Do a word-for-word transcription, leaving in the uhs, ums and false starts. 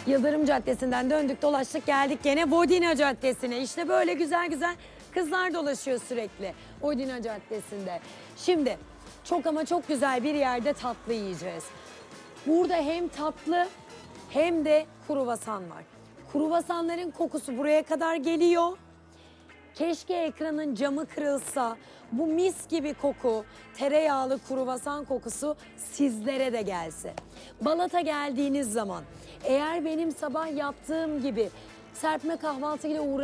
Yıldırım Caddesi'nden döndük dolaştık geldik gene Vodina Caddesi'ne. İşte böyle güzel güzel kızlar dolaşıyor sürekli Vodina Caddesi'nde. Şimdi çok ama çok güzel bir yerde tatlı yiyeceğiz. Burada hem tatlı hem de kruvasan var. Kruvasanların kokusu buraya kadar geliyor. Keşke ekranın camı kırılsa, bu mis gibi koku, tereyağlı kruvasan kokusu sizlere de gelse. Balat'a geldiğiniz zaman eğer benim sabah yaptığım gibi serpme kahvaltıyla uğraşıyorsanız,